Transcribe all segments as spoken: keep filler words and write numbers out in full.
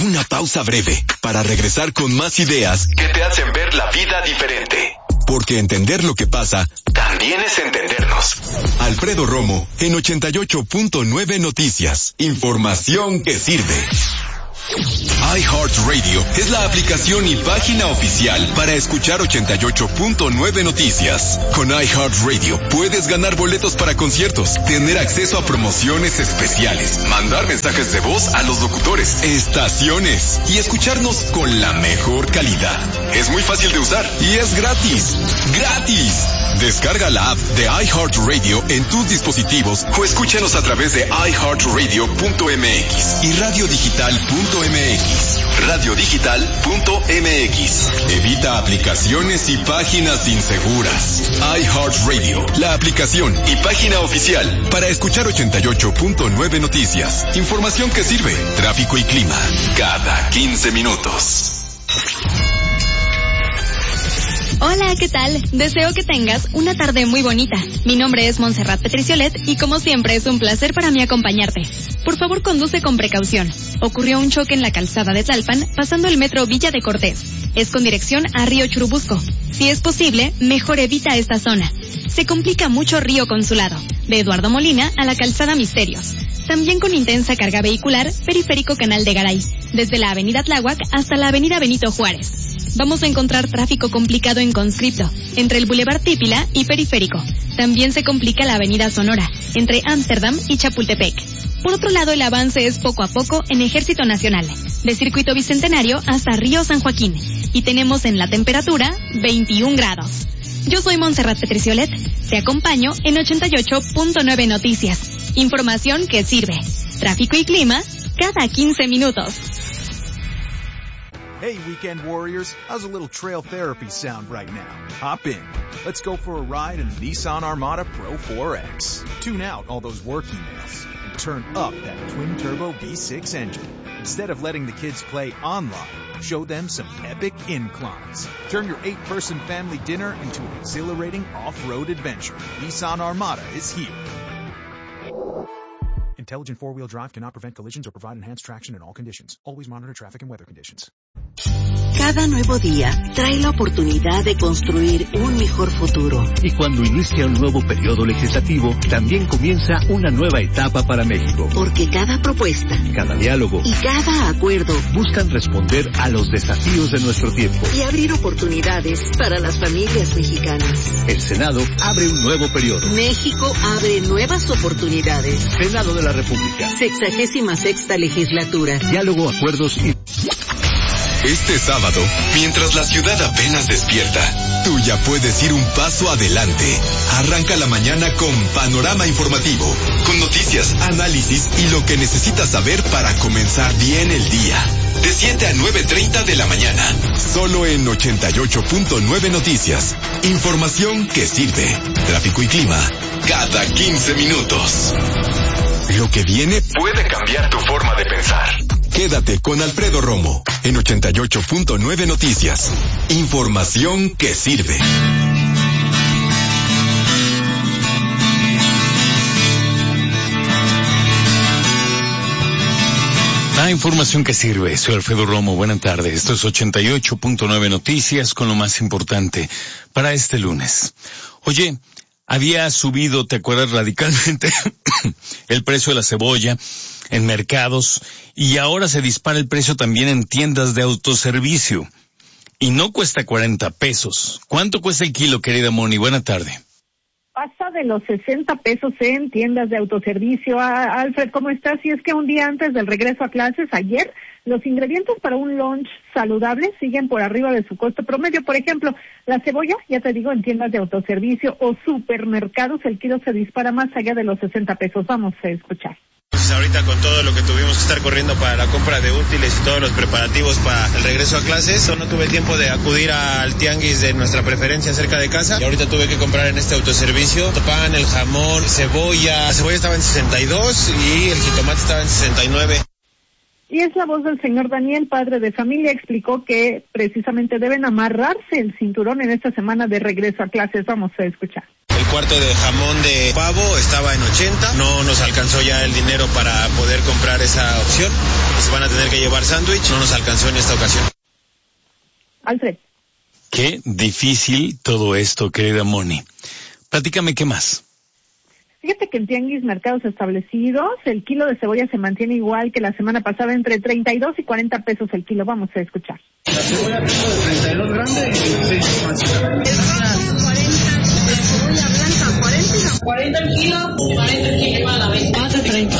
Una pausa breve para regresar con más ideas que te hacen ver la vida diferente. Porque entender lo que pasa también es entendernos. Alfredo Romo en ochenta y ocho punto nueve Noticias. Información que sirve. iHeartRadio es la aplicación y página oficial para escuchar ochenta y ocho punto nueve Noticias. Con iHeartRadio puedes ganar boletos para conciertos, tener acceso a promociones especiales, mandar mensajes de voz a los locutores, estaciones y escucharnos con la mejor calidad. Es muy fácil de usar y es gratis. ¡Gratis! Descarga la app de iHeartRadio en tus dispositivos o escúchanos a través de i heart radio punto m x y radio digital punto m x. radio digital punto m x. Evita aplicaciones y páginas inseguras. iHeartRadio, la aplicación y página oficial para escuchar ochenta y ocho punto nueve Noticias. Información que sirve. Tráfico y clima cada quince minutos. Hola, ¿qué tal? Deseo que tengas una tarde muy bonita. Mi nombre es Montserrat Petriciolet y como siempre es un placer para mí acompañarte. Por favor, conduce con precaución. Ocurrió un choque en la calzada de Tlalpan, pasando el metro Villa de Cortés. Es con dirección a Río Churubusco. Si es posible, mejor evita esta zona. Se complica mucho Río Consulado, de Eduardo Molina a la calzada Misterios. También con intensa carga vehicular, periférico Canal de Garay, desde la avenida Tláhuac hasta la avenida Benito Juárez. Vamos a encontrar tráfico complicado en Conscripto, entre el Boulevard Típila y Periférico. También se complica la avenida Sonora, entre Ámsterdam y Chapultepec. Por otro lado, el avance es poco a poco en Ejército Nacional, de Circuito Bicentenario hasta Río San Joaquín. Y tenemos en la temperatura veintiún grados. Yo soy Montserrat Petriciolet. Te acompaño en ochenta y ocho punto nueve Noticias. Información que sirve. Tráfico y clima cada quince minutos. Hey, Weekend Warriors, how's a little trail therapy sound right now? Hop in. Let's go for a ride in the Nissan Armada Pro four X. Tune out all those work emails and turn up that twin-turbo V six engine. Instead of letting the kids play online, show them some epic inclines. Turn your eight-person family dinner into an exhilarating off-road adventure. Nissan Armada is here. Intelligent four-wheel drive cannot prevent collisions or provide enhanced traction in all conditions. Always monitor traffic and weather conditions. Cada nuevo día trae la oportunidad de construir un mejor futuro. Y cuando inicia un nuevo periodo legislativo, también comienza una nueva etapa para México. Porque cada propuesta, cada diálogo y cada acuerdo buscan responder a los desafíos de nuestro tiempo y abrir oportunidades para las familias mexicanas. El Senado abre un nuevo periodo. México abre nuevas oportunidades. Senado de la República. Sexagésima sexta legislatura. Diálogo, acuerdos y... Este sábado, mientras la ciudad apenas despierta, tú ya puedes ir un paso adelante. Arranca la mañana con Panorama Informativo, con noticias, análisis y lo que necesitas saber para comenzar bien el día. De siete a nueve treinta de la mañana, solo en ochenta y ocho punto nueve Noticias. Información que sirve. Tráfico y clima, cada quince minutos. Lo que viene puede cambiar tu forma de pensar. Quédate con Alfredo Romo en ochenta y ocho punto nueve Noticias. Información que sirve. La información que sirve. Soy Alfredo Romo. Buenas tardes. Esto es ochenta y ocho punto nueve Noticias con lo más importante para este lunes. Oye, había subido, ¿te acuerdas, radicalmente el precio de la cebolla en mercados y ahora se dispara el precio también en tiendas de autoservicio y no cuesta cuarenta pesos. ¿Cuánto cuesta el kilo, querida Moni? Buena tarde. Pasa de los sesenta pesos en tiendas de autoservicio. Ah, Alfred, ¿cómo estás? Y es que un día antes del regreso a clases, ayer, los ingredientes para un lunch saludable siguen por arriba de su costo promedio. Por ejemplo, la cebolla, ya te digo, en tiendas de autoservicio o supermercados, el kilo se dispara más allá de los sesenta pesos. Vamos a escuchar. Pues ahorita con todo lo que tuvimos que estar corriendo para la compra de útiles y todos los preparativos para el regreso a clases, no tuve tiempo de acudir al tianguis de nuestra preferencia cerca de casa y ahorita tuve que comprar en este autoservicio pan, el jamón, cebolla. La cebolla estaba en sesenta y dos y el jitomate estaba en sesenta y nueve. Y es la voz del señor Daniel, padre de familia, explicó que precisamente deben amarrarse el cinturón en esta semana de regreso a clases. Vamos a escuchar. El cuarto de jamón de pavo estaba en ochenta, no nos alcanzó ya el dinero para poder comprar esa opción, pues van a tener que llevar sándwich, no nos alcanzó en esta ocasión. Alfred. Qué difícil todo esto, querida Moni. Platícame, ¿qué más? Fíjate que en tianguis mercados establecidos, el kilo de cebolla se mantiene igual que la semana pasada, entre treinta y dos y cuarenta pesos el kilo. Vamos a escuchar. La cebolla de treinta y dos grande y seis máxima. El rojo cuarenta, la cebolla blanca cuarenta. cuarenta el kilo, cuarenta el kilo para la venta. Más de treinta.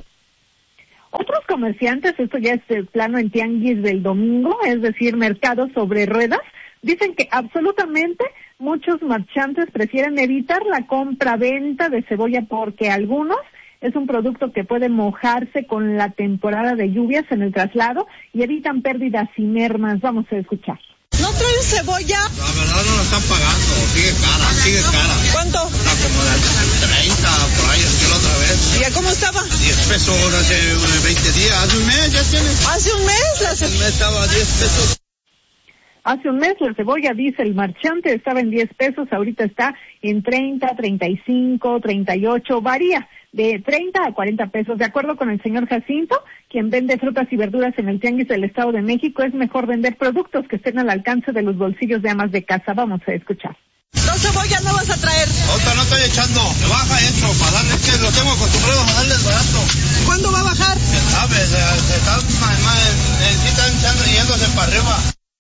Otros comerciantes, esto ya es el plano en tianguis del domingo, es decir, mercados sobre ruedas, dicen que absolutamente muchos marchantes prefieren evitar la compra-venta de cebolla porque algunos es un producto que puede mojarse con la temporada de lluvias en el traslado y evitan pérdidas y mermas. Vamos a escuchar. ¿No traen cebolla? La verdad no la están pagando, sigue cara, sigue cara. ¿Cuánto? Está como de treinta, por ahí, es que la otra vez. ¿Y a cómo estaba? diez pesos hace veinte días, hace un mes ya tiene. ¿Hace un mes? La Hace un mes estaba a diez pesos. Hace un mes la cebolla, dice el marchante, estaba en diez pesos, ahorita está en treinta, treinta y cinco, treinta y ocho, varía de treinta a cuarenta pesos. De acuerdo con el señor Jacinto, quien vende frutas y verduras en el Tianguis del Estado de México, es mejor vender productos que estén al alcance de los bolsillos de amas de casa. Vamos a escuchar. ¿Dos cebollas no vas a traer? Ahorita no estoy echando, baja esto, para darles que lo tengo acostumbrado a darles barato. ¿Cuándo va a bajar? ¿Sabes? Se están, necesitan echando y yéndose para arriba.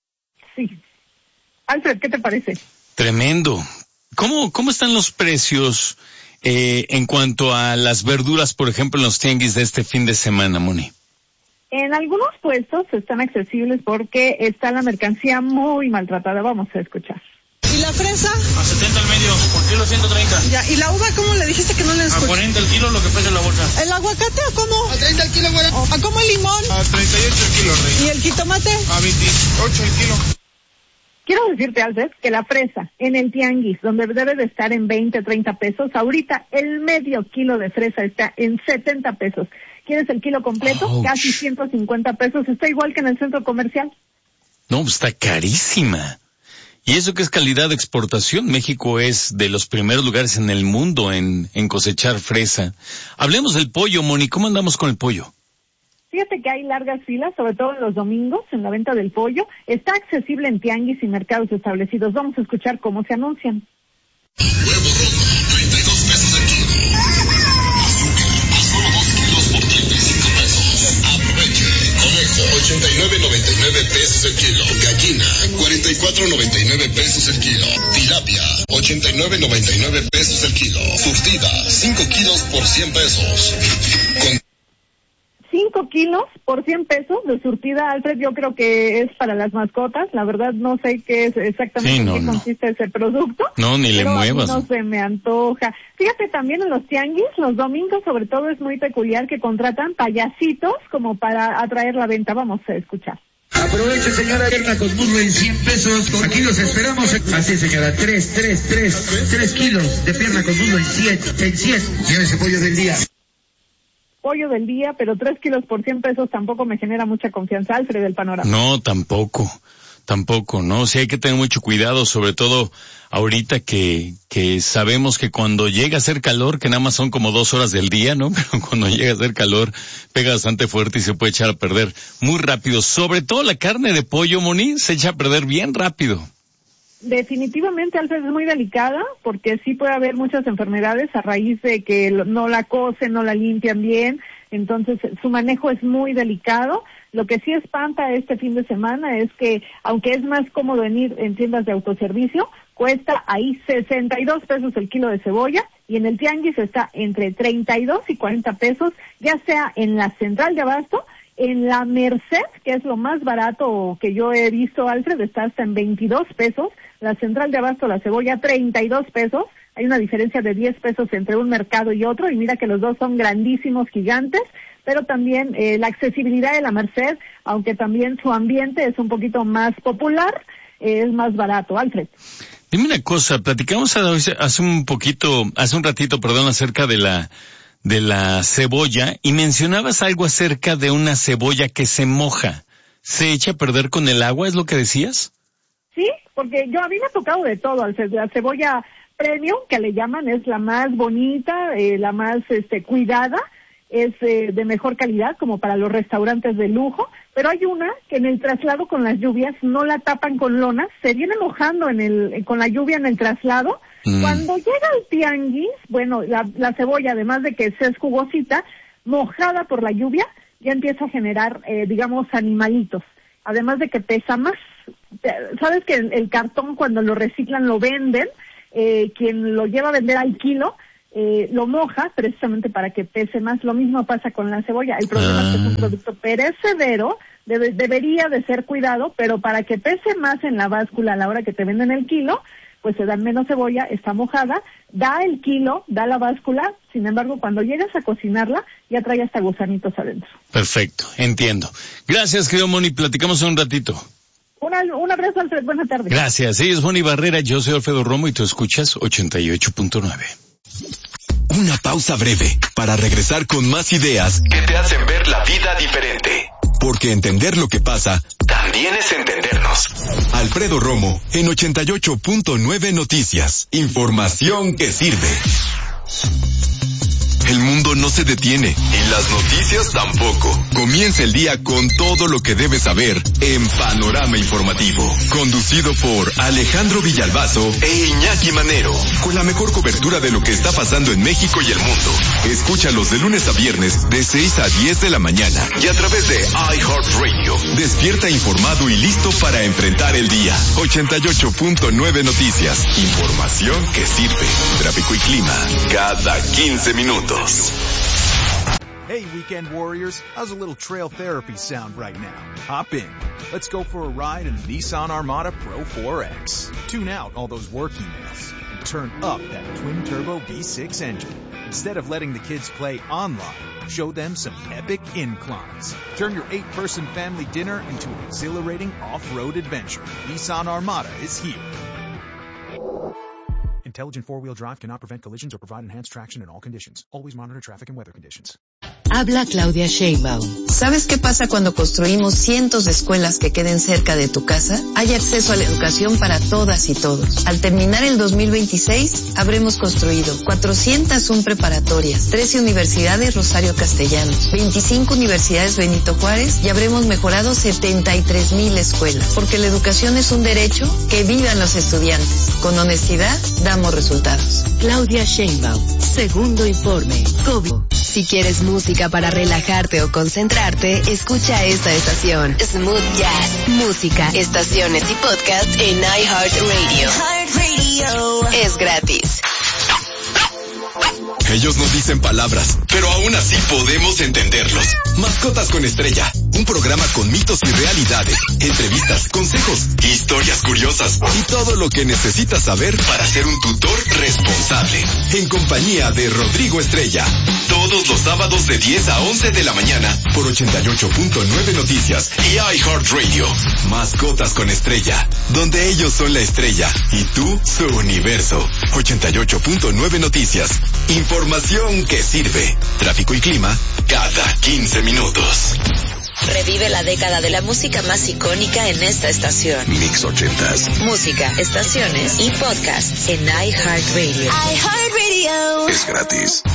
Sí. Alfred, ¿qué te parece? Tremendo. ¿Cómo, cómo están los precios eh, en cuanto a las verduras, por ejemplo, en los tianguis de este fin de semana, Moni? En algunos puestos están accesibles porque está la mercancía muy maltratada. Vamos a escuchar. ¿Y la fresa? A setenta al medio, por kilo ciento treinta. Ya, ¿y la uva cómo le dijiste que no le escuché? A cuarenta el kilo, lo que pesa en la bolsa. ¿El aguacate a cómo? A treinta el kilo, güey. ¿A cómo el limón? A treinta y ocho el kilo, rey. ¿Y el jitomate? A veintiocho el kilo. Quiero decirte, Alfred, que la fresa en el tianguis, donde debe de estar en veinte, treinta pesos, ahorita el medio kilo de fresa está en setenta pesos. ¿Quieres el kilo completo? Ouch. Casi ciento cincuenta pesos. Está igual que en el centro comercial. No, está carísima. Y eso que es calidad de exportación. México es de los primeros lugares en el mundo en, en cosechar fresa. Hablemos del pollo, Moni. ¿Cómo andamos con el pollo? Fíjate que hay largas filas, sobre todo en los domingos, en la venta del pollo. Está accesible en tianguis y mercados establecidos. Vamos a escuchar cómo se anuncian. Huevo rojo, treinta y dos pesos el kilo. Azúcar, a solo dos kilos por treinta y cinco pesos. Aproveche. Conejo, ochenta y nueve noventa y nueve pesos el kilo. Gallina, cuarenta y cuatro noventa y nueve pesos el kilo. Tilapia, ochenta y nueve noventa y nueve pesos el kilo. Surtida, cinco kilos por cien pesos. Con cinco kilos por cien pesos de surtida, Alfred, yo creo que es para las mascotas. La verdad no sé qué es exactamente Sí, no, en qué no. consiste ese producto. No, ni le pero a mí muevas. no se me antoja. Fíjate, también en los tianguis, los domingos sobre todo es muy peculiar que contratan payasitos como para atraer la venta. Vamos a escuchar. Aproveche, señora, pierna con muslo en cien pesos. Aquí los esperamos. Así, señora, tres, tres, tres, tres kilos de pierna con muslo en cien, en cien. Llévese pollo del día. Pollo del día, pero tres kilos por cien pesos tampoco me genera mucha confianza, Alfred, del panorama. No, tampoco. Tampoco, ¿no? Sí hay que tener mucho cuidado, sobre todo ahorita que, que sabemos que cuando llega a hacer calor, que nada más son como dos horas del día, ¿no? Pero cuando llega a hacer calor, pega bastante fuerte y se puede echar a perder muy rápido. Sobre todo la carne de pollo, Moni, se echa a perder bien rápido. Definitivamente, Alfred, es muy delicada porque sí puede haber muchas enfermedades a raíz de que no la cocen, no la limpian bien, entonces su manejo es muy delicado. Lo que sí espanta este fin de semana es que, aunque es más cómodo en ir en tiendas de autoservicio, cuesta ahí sesenta y dos pesos el kilo de cebolla y en el tianguis está entre treinta y dos y cuarenta pesos, ya sea en la central de abasto, en la Merced, que es lo más barato que yo he visto, Alfred, está hasta en veintidós pesos. La central de abasto, la cebolla, treinta y dos pesos. Hay una diferencia de diez pesos entre un mercado y otro, y mira que los dos son grandísimos, gigantes, pero también eh, la accesibilidad de la Merced, aunque también su ambiente es un poquito más popular, eh, es más barato. Alfred. Dime una cosa, platicamos hace un poquito, hace un ratito, perdón, acerca de la de la cebolla, y mencionabas algo acerca de una cebolla que se moja. ¿Se echa a perder con el agua, es lo que decías? Sí, porque yo a mí me ha tocado de todo, Alfred, la cebolla premium, que le llaman, es la más bonita, eh, la más este, cuidada, es eh, de mejor calidad, como para los restaurantes de lujo, pero hay una que en el traslado con las lluvias no la tapan con lonas, se viene mojando en el, con la lluvia en el traslado. Mm. Cuando llega al tianguis, bueno, la, la cebolla, además de que es jugosita, mojada por la lluvia, ya empieza a generar, eh, digamos, animalitos. Además de que pesa más. Sabes que el, el cartón, cuando lo reciclan, lo venden, eh, quien lo lleva a vender al kilo, eh, lo moja precisamente para que pese más. Lo mismo pasa con la cebolla. El problema ah. es que es un producto perecedero, debe, debería de ser cuidado, pero para que pese más en la báscula a la hora que te venden el kilo, pues se da menos cebolla, está mojada, da el kilo, da la báscula, sin embargo, cuando llegas a cocinarla, ya trae hasta gusanitos adentro. Perfecto, entiendo. Gracias, querido Moni, platicamos en un ratito. Una, un abrazo, Alfred, buenas tardes. Gracias, ella es Moni Barrera, yo soy Alfredo Romo y tú escuchas ochenta y ocho punto nueve. Una pausa breve para regresar con más ideas que te hacen ver la vida diferente. Porque entender lo que pasa también es entendernos. Alfredo Romo en ochenta y ocho punto nueve Noticias. Información que sirve. El mundo no se detiene y las noticias tampoco. Comienza el día con todo lo que debes saber en Panorama Informativo. Conducido por Alejandro Villalbazo e Iñaki Manero. Con la mejor cobertura de lo que está pasando en México y el mundo. Escúchalos de lunes a viernes de seis a diez de la mañana. Y a través de iHeartRadio. Despierta informado y listo para enfrentar el día. ochenta y ocho punto nueve Noticias. Información que sirve. Tráfico y clima. Cada quince minutos. Hey, weekend warriors, how's a little trail therapy sound right now? Hop in. Let's go for a ride in the Nissan Armada Pro four X. Tune out all those work emails and turn up that twin-turbo V six engine. Instead of letting the kids play online, show them some epic inclines. Turn your eight-person family dinner into an exhilarating off-road adventure. Nissan Armada is here. Intelligent four-wheel drive cannot prevent collisions or provide enhanced traction in all conditions. Always monitor traffic and weather conditions. Habla Claudia Sheinbaum. ¿Sabes qué pasa cuando construimos cientos de escuelas que queden cerca de tu casa? Hay acceso a la educación para todas y todos. Al terminar el dos mil veintiséis, habremos construido cuatrocientas uno preparatorias, trece universidades Rosario Castellanos, veinticinco universidades Benito Juárez y habremos mejorado setenta y tres mil escuelas. Porque la educación es un derecho, que vivan los estudiantes. Con honestidad, damos resultados. Claudia Sheinbaum. Segundo informe. COVID. Si quieres música para relajarte o concentrarte, escucha esta estación. Smooth Jazz. Música, estaciones y podcasts en iHeartRadio. iHeartRadio. Es gratis. Ellos no dicen palabras, pero aún así podemos entenderlos. Mascotas con Estrella, un programa con mitos y realidades, entrevistas, consejos, historias curiosas y todo lo que necesitas saber para ser un tutor responsable. En compañía de Rodrigo Estrella, todos los sábados de diez a once de la mañana por ochenta y ocho punto nueve Noticias y iHeartRadio. Mascotas con Estrella, donde ellos son la estrella y tú su universo. ochenta y ocho punto nueve Noticias. Información que sirve. Tráfico y clima cada quince minutos. Revive la década de la música más icónica en esta estación. Mix ochentas. Música, estaciones y podcasts en iHeartRadio. iHeartRadio. Es gratis.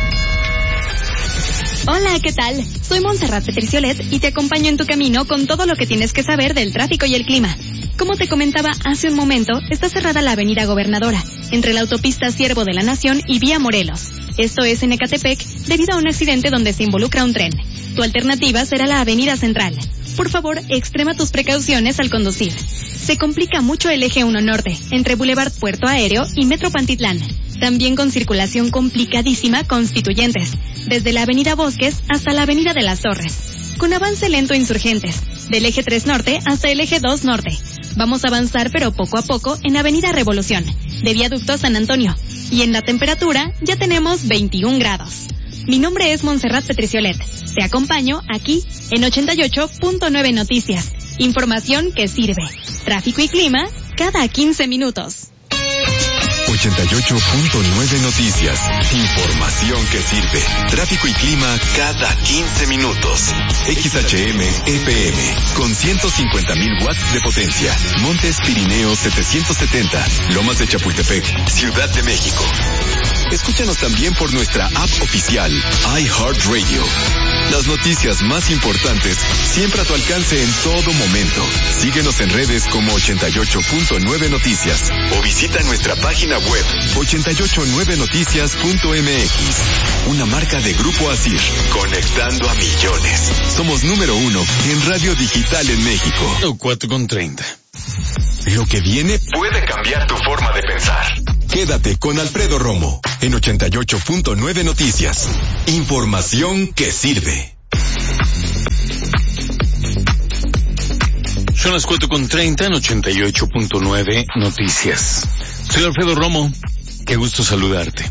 Hola, ¿qué tal? Soy Montserrat Petriciolet y te acompaño en tu camino con todo lo que tienes que saber del tráfico y el clima. Como te comentaba hace un momento, está cerrada la avenida Gobernadora, entre la autopista Siervo de la Nación y Vía Morelos. Esto es en Ecatepec, debido a un accidente donde se involucra un tren. Tu alternativa será la avenida Central. Por favor, extrema tus precauciones al conducir. Se complica mucho el eje uno Norte, entre Boulevard Puerto Aéreo y Metro Pantitlán. También con circulación complicadísima Constituyentes, desde la avenida Bosques hasta la avenida de las Torres. Con avance lento Insurgentes, del eje tres Norte hasta el eje dos Norte. Vamos a avanzar pero poco a poco en avenida Revolución, de Viaducto a San Antonio. Y en la temperatura ya tenemos veintiún grados. Mi nombre es Montserrat Petriciolet. Te acompaño aquí en ochenta y ocho punto nueve Noticias. Información que sirve. Tráfico y clima cada quince minutos. ochenta y ocho punto nueve Noticias. Información que sirve. Tráfico y clima cada quince minutos. X H M E P M con ciento cincuenta mil watts de potencia. Montes Pirineos setecientos setenta. Lomas de Chapultepec, Ciudad de México. Escúchanos también por nuestra app oficial, iHeartRadio. Las noticias más importantes siempre a tu alcance en todo momento. Síguenos en redes como ochenta y ocho punto nueve Noticias o visita nuestra página web ochenta y ocho nueve noticias punto m x. Una marca de Grupo Asir, conectando a millones. Somos número uno en radio digital en México. cuatro con treinta. Lo que viene puede cambiar tu forma de pensar. Quédate con Alfredo Romo en ochenta y ocho punto nueve Noticias. Información que sirve. Son las cuatro con treinta en ochenta y ocho punto nueve Noticias. Soy Alfredo Romo. Qué gusto saludarte.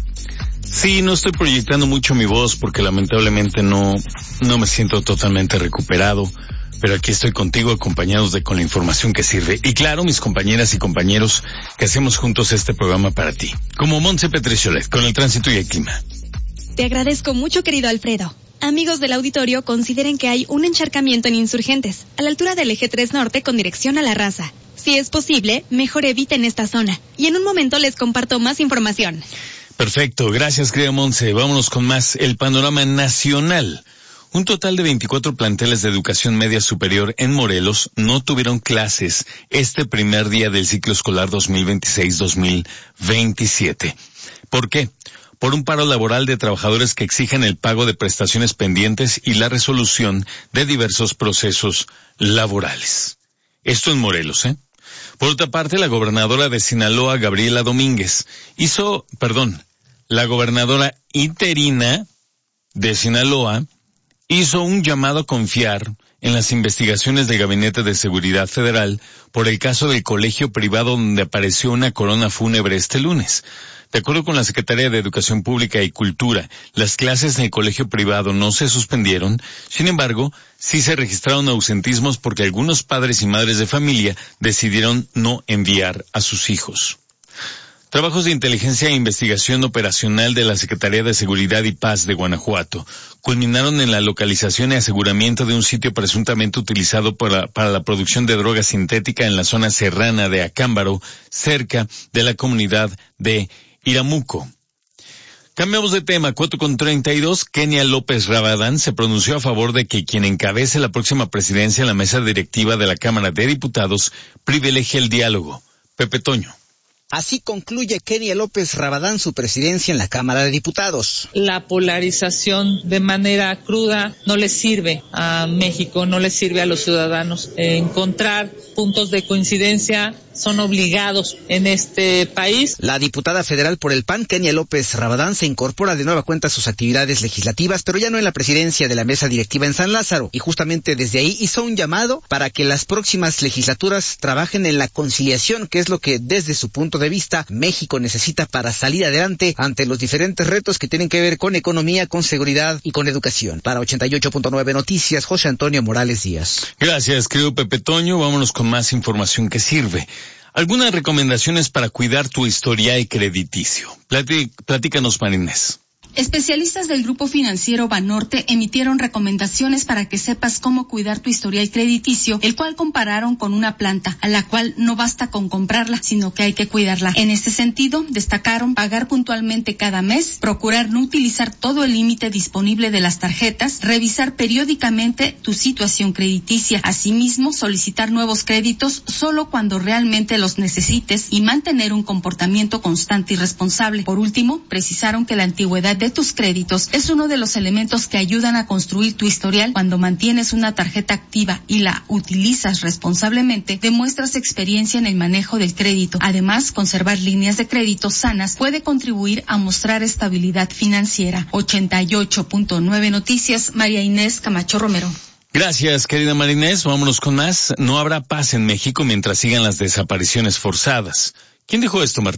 Sí, no estoy proyectando mucho mi voz porque lamentablemente no, no me siento totalmente recuperado. Pero aquí estoy contigo, acompañados de con la información que sirve. Y claro, mis compañeras y compañeros que hacemos juntos este programa para ti. Como Montse Petriciolet, con el tránsito y el clima. Te agradezco mucho, querido Alfredo. Amigos del auditorio, consideren que hay un encharcamiento en Insurgentes, a la altura del eje tres Norte con dirección a La Raza. Si es posible, mejor eviten esta zona. Y en un momento les comparto más información. Perfecto, gracias, querida Montse. Vámonos con más. El panorama nacional. Un total de veinticuatro planteles de educación media superior en Morelos no tuvieron clases este primer día del ciclo escolar dos mil veintiséis dos mil veintisiete. ¿Por qué? Por un paro laboral de trabajadores que exigen el pago de prestaciones pendientes y la resolución de diversos procesos laborales. Esto en Morelos, ¿eh? Por otra parte, la gobernadora de Sinaloa, Gabriela Domínguez, hizo, perdón, la gobernadora interina de Sinaloa, hizo un llamado a confiar en las investigaciones del Gabinete de Seguridad Federal por el caso del colegio privado donde apareció una corona fúnebre este lunes. De acuerdo con la Secretaría de Educación Pública y Cultura, las clases en el colegio privado no se suspendieron, sin embargo, sí se registraron ausentismos porque algunos padres y madres de familia decidieron no enviar a sus hijos. Trabajos de inteligencia e investigación operacional de la Secretaría de Seguridad y Paz de Guanajuato culminaron en la localización y aseguramiento de un sitio presuntamente utilizado para, para la producción de droga sintética en la zona serrana de Acámbaro, cerca de la comunidad de Iramuco. Cambiamos de tema. Cuatro con treinta y dos. Kenia López Rabadán se pronunció a favor de que quien encabece la próxima presidencia en la mesa directiva de la Cámara de Diputados privilegie el diálogo. Pepe Toño. Así concluye Kenia López Rabadán su presidencia en la Cámara de Diputados. La polarización de manera cruda no le sirve a México, no le sirve a los ciudadanos. Encontrar puntos de coincidencia son obligados en este país. La diputada federal por el P A N, Kenia López Rabadán, se incorpora de nueva cuenta a sus actividades legislativas, pero ya no en la presidencia de la mesa directiva en San Lázaro. Y justamente desde ahí hizo un llamado para que las próximas legislaturas trabajen en la conciliación, que es lo que desde su punto de vista México necesita para salir adelante ante los diferentes retos que tienen que ver con economía, con seguridad y con educación. Para ochenta y ocho punto nueve Noticias, José Antonio Morales Díaz. Gracias, querido Pepe Toño. Vámonos con más información que sirve. Algunas recomendaciones para cuidar tu historial crediticio. Platí, platícanos, Marinés. Especialistas del Grupo Financiero Banorte emitieron recomendaciones para que sepas cómo cuidar tu historial crediticio, el cual compararon con una planta, a la cual no basta con comprarla, sino que hay que cuidarla. En este sentido, destacaron pagar puntualmente cada mes, procurar no utilizar todo el límite disponible de las tarjetas, revisar periódicamente tu situación crediticia, asimismo solicitar nuevos créditos solo cuando realmente los necesites y mantener un comportamiento constante y responsable. Por último, precisaron que la antigüedad de tus créditos es uno de los elementos que ayudan a construir tu historial. Cuando mantienes una tarjeta activa y la utilizas responsablemente, demuestras experiencia en el manejo del crédito. Además, conservar líneas de crédito sanas puede contribuir a mostrar estabilidad financiera. ochenta y ocho punto nueve Noticias, María Inés Camacho Romero. Gracias, querida Marinés. Vámonos con más. No habrá paz en México mientras sigan las desapariciones forzadas. ¿Quién dijo esto, Martín?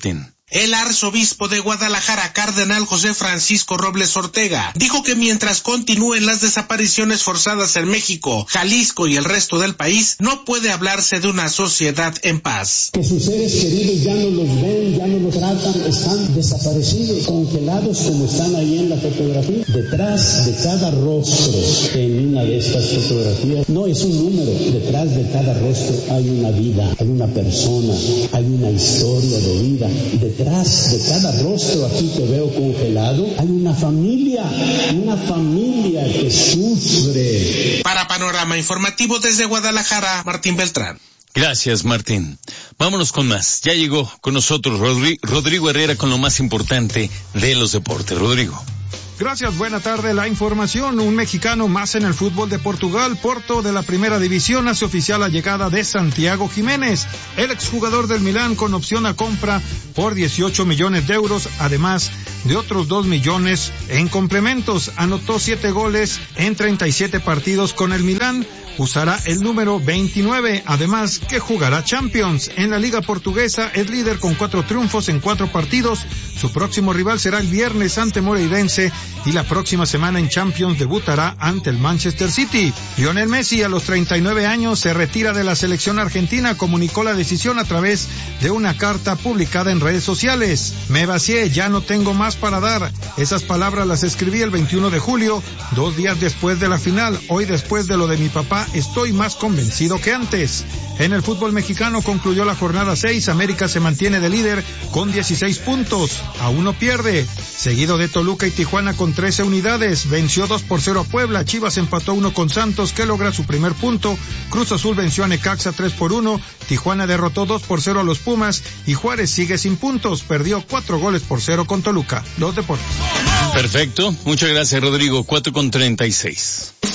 El arzobispo de Guadalajara, cardenal José Francisco Robles Ortega, dijo que mientras continúen las desapariciones forzadas en México, Jalisco y el resto del país, no puede hablarse de una sociedad en paz. Que sus seres queridos ya no los ven, ya no los tratan, están desaparecidos, congelados como están ahí en la fotografía. Detrás de cada rostro en una de estas fotografías, no es un número, detrás de cada rostro hay una vida, hay una persona, hay una historia de vida. Detrás de cada rostro aquí que veo congelado hay una familia, una familia que sufre. Para Panorama Informativo desde Guadalajara, Martín Beltrán. Gracias, Martín. Vámonos con más. Ya llegó con nosotros Rodri- Rodrigo Herrera con lo más importante de los deportes. Rodrigo. Gracias, buena tarde. La información, un mexicano más en el fútbol de Portugal. Porto de la primera división hace oficial la llegada de Santiago Jiménez, el exjugador del Milán con opción a compra por dieciocho millones de euros, además de otros dos millones en complementos. Anotó siete goles en treinta y siete partidos con el Milán. Usará el número veintinueve, además que jugará Champions. En la Liga Portuguesa es líder con cuatro triunfos en cuatro partidos. Su próximo rival será el viernes ante Moreirense y la próxima semana en Champions debutará ante el Manchester City. Lionel Messi, a los treinta y nueve años, se retira de la selección argentina. Comunicó la decisión a través de una carta publicada en redes sociales. Me vacié, ya no tengo más para dar. Esas palabras las escribí el veintiuno de julio, dos días después de la final. Hoy, después de lo de mi papá, estoy más convencido que antes. En el fútbol mexicano concluyó la jornada seis. América se mantiene de líder con dieciséis puntos. Aún no pierde. Seguido de Toluca y Tijuana con trece unidades. Venció dos por cero a Puebla. Chivas empató uno con Santos, que logra su primer punto. Cruz Azul venció a Necaxa tres por uno. Tijuana derrotó dos por cero a los Pumas. Y Juárez sigue sin puntos. Perdió cuatro goles por cero con Toluca. Los deportes. Perfecto. Muchas gracias, Rodrigo. cuatro con treinta y seis.